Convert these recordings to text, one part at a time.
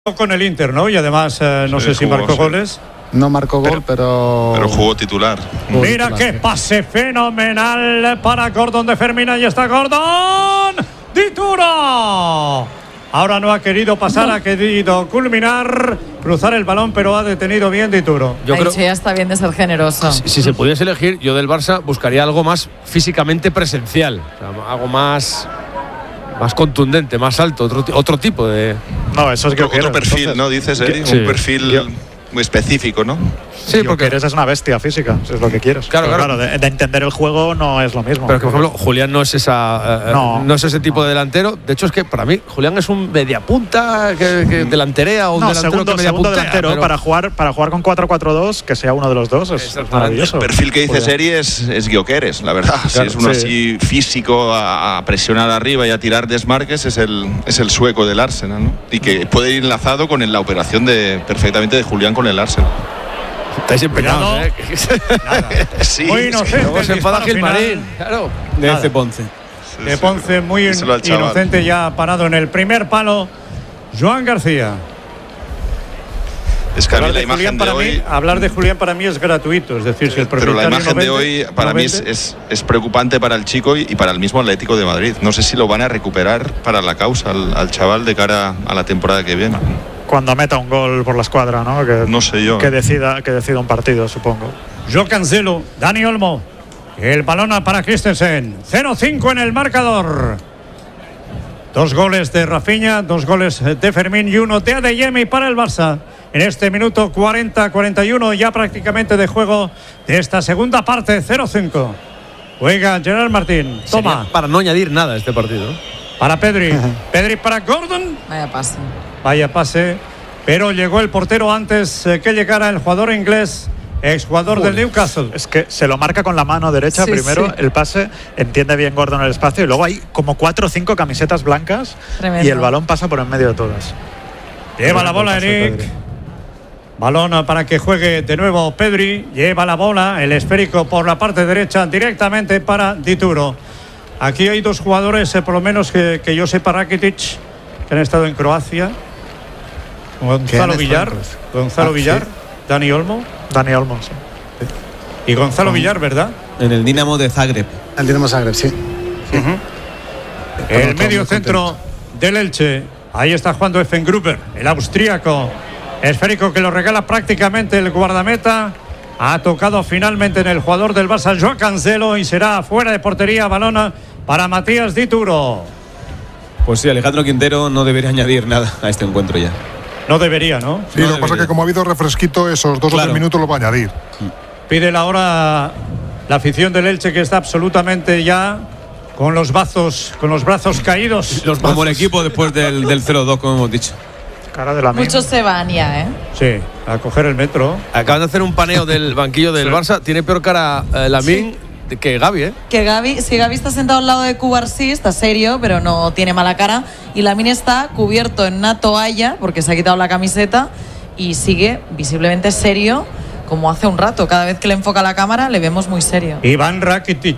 con el Inter, ¿no? Y además no sé si marcó goles. No marcó gol, pero jugó titular. Mira qué pase fenomenal para Gordon de Fermín. Ahí está Gordon. Dituro. Ahora no ha querido pasar, ha querido culminar, cruzar el balón, pero ha detenido bien Dituro. Yo creo que ya está bien de ser generoso. Si se pudiese elegir, yo del Barça buscaría algo más físicamente presencial, o sea, algo más contundente, más alto, otro tipo de... No, eso es otro perfil, entonces, ¿no? Dices, Eri, un perfil muy específico, ¿no? Sí, porque eres una bestia física, si es lo que quieres. Claro, de entender el juego no es lo mismo. Pero que, por ejemplo, Julián no es no es ese tipo de delantero. De hecho, es que para mí Julián es un mediapunta que delanterea o un delantero que segundo delantero, pero para jugar con 4-4-2, que sea uno de los dos, es maravilloso. El perfil que dice Seri es Gyökeres, la verdad. Claro, si es uno así físico, a presionar arriba y a tirar desmarques, es el sueco del Arsenal, ¿no? Y que puede ir enlazado con la operación perfectamente de Julián con el Arsenal. Estáis empeñados, Sí, muy inocente. Luego se enfada Gilmarín, claro. De Ponce. De Ponce, muy inocente, ya parado en el primer palo. Joan García. Es que a mí la imagen de hoy... Hablar de Julián para mí es gratuito, es decir, si el pero la imagen de hoy para mí es preocupante para el chico y para el mismo Atlético de Madrid. No sé si lo van a recuperar para la causa al chaval de cara a la temporada que viene. Cuando meta un gol por la escuadra, ¿no? No sé yo. Que decida un partido, supongo. Joao Cancelo, Dani Olmo. El balón para Christensen. 0-5 en el marcador. 2 goles de Rafinha, 2 goles de Fermín y 1 de Adeyemi para el Barça. En este minuto 40-41 ya prácticamente de juego de esta segunda parte. 0-5. Juega Gerard Martín. Toma. Sería para no añadir nada a este partido. Para Pedri. Pedri para Gordon. Vaya pase. Pero llegó el portero antes que llegara el jugador inglés, exjugador del Newcastle. Es que se lo marca con la mano derecha primero, el pase, entiende bien Gordon el espacio y luego hay como 4 o 5 camisetas blancas. Tremendo. Y el balón pasa por en medio de todas. Lleva la bola Eric. Balón para que juegue de nuevo Pedri. Lleva la bola, el esférico por la parte derecha directamente para Dituro. Aquí hay 2 jugadores, por lo menos que yo sepa, Rakitic, que han estado en Croacia. Gonzalo Villar, Villar, sí. Dani Olmo, sí. Y Gonzalo Villar, ¿verdad? En el Dinamo de Zagreb. El Dinamo Zagreb, sí. El medio centro del Elche. Ahí está jugando Effengruber, el austríaco. Esférico que lo regala prácticamente el guardameta. Ha tocado finalmente en el jugador del Barça, Joao Cancelo, y será fuera de portería. Balón para Matías Dituro. Pues sí, Alejandro Quintero no debería añadir nada a este encuentro ya. No debería, ¿no? Sí, lo que pasa es que como ha habido refresquito, esos 2 o 3 minutos lo va a añadir. Pide la hora la afición del Elche, que está absolutamente ya con los brazos caídos. Como el equipo después del 0-2, como hemos dicho. Cara de Lamine. Muchos se van ya, ¿eh? Sí, a coger el metro. Acaban de hacer un paneo del banquillo del Barça. Tiene peor cara Lamine que Gavi, ¿eh? Que Gavi está sentado al lado de Cubarsí, está serio, pero no tiene mala cara. Y Lamine está cubierto en una toalla, porque se ha quitado la camiseta, y sigue visiblemente serio, como hace un rato. Cada vez que le enfoca la cámara, le vemos muy serio. Iván Rakitic.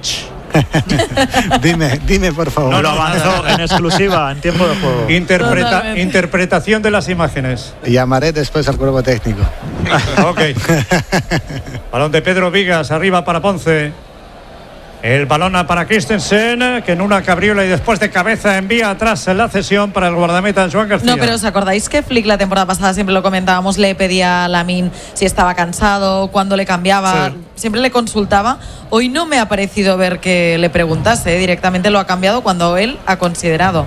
dime, por favor. No lo avanzó en exclusiva, en tiempo de juego. Interpretación de las imágenes. Llamaré después al cuerpo técnico. Ok. Balón de Pedro Vigas, arriba para Ponce. El balón para Christensen, que en una cabriola y después de cabeza envía atrás la cesión para el guardameta Joan García. No, pero ¿os acordáis que Flick la temporada pasada, siempre lo comentábamos, le pedía a Lamine si estaba cansado, cuándo le cambiaba, siempre le consultaba? Hoy no me ha parecido ver que le preguntase, directamente lo ha cambiado cuando él ha considerado.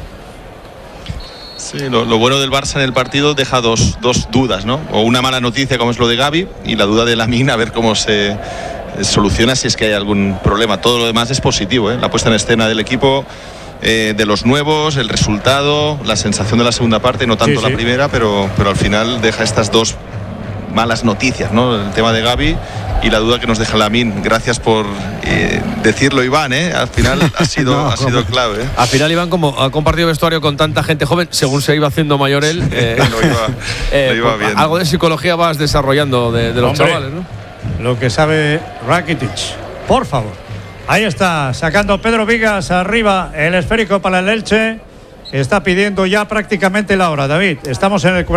Sí, lo bueno del Barça en el partido deja dos dudas, ¿no? O una mala noticia como es lo de Gavi, y la duda de Lamine, a ver cómo se soluciona si es que hay algún problema. Todo lo demás es positivo, ¿eh? La puesta en escena del equipo, de los nuevos, el resultado, la sensación de la segunda parte, no tanto la primera, pero al final deja estas 2 malas noticias, ¿no? El tema de Gavi y la duda que nos deja Lamine. Gracias por decirlo, Iván, ¿eh? Al final ha sido clave, ¿eh? Al final Iván, como ha compartido vestuario con tanta gente joven, según se iba haciendo mayor él, lo iba bien. Algo de psicología vas desarrollando de los chavales, ¿no? Lo que sabe Rakitic, por favor. Ahí está, sacando Pedro Vigas arriba, el esférico para el Elche. está pidiendo ya prácticamente la hora. David, estamos en el